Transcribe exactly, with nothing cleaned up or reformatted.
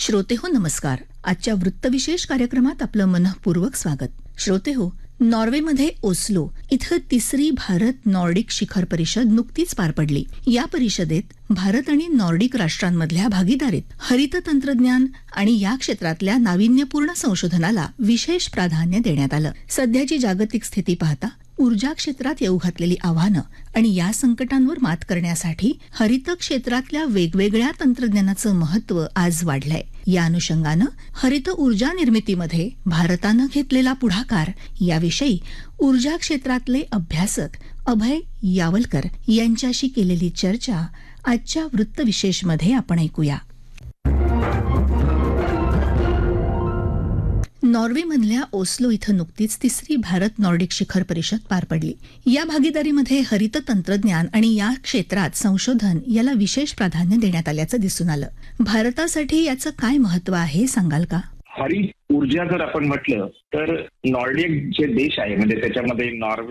श्रोते हो नमस्कार. आजच्या वृत्तविशेष कार्यक्रमात आपलं मनःपूर्वक स्वागत. श्रोते हो, नॉर्वेमध्ये ओस्लो इथं तिसरी भारत नॉर्डिक शिखर परिषद नुकतीच पार पडली. या परिषदेत भारत आणि नॉर्डिक राष्ट्रांमधल्या भागीदारीत हरित तंत्रज्ञान आणि या क्षेत्रातल्या नाविन्यपूर्ण संशोधनाला विशेष प्राधान्य देण्यात आलं. सध्याची जागतिक स्थिती पाहता ऊर्जा क्षेत्रात येऊ घातलेली आव्हानं आणि या संकटांवर मात करण्यासाठी हरित क्षेत्रातल्या वेगवेगळ्या तंत्रज्ञानाचं महत्त्व आज वाढलंय. या अनुषंगानं हरित ऊर्जा निर्मितीमध्ये भारतानं घेतलेला पुढाकार याविषयी ऊर्जा क्षेत्रातले अभ्यासक अभय यावलकर यांच्याशी केलेली चर्चा आजच्या वृत्तविशेषमध्ये आपण ऐकूया. नॉर्वेमधल्या ओस्लो इथं नुकतीच तिसरी भारत नॉर्डिक शिखर परिषद पार पडली. या भागीदारीमध्ये हरित तंत्रज्ञान आणि या क्षेत्रात संशोधन याला विशेष प्राधान्य देण्यात आल्याचं दिसून आलं. भारतासाठी याचं काय महत्त्व आहे सांगाल का? हरित ऊर्जा जर आपण म्हटलं तर नॉर्डिक जे देश आहे म्हणजे त्याच्यामध्ये नॉर्वे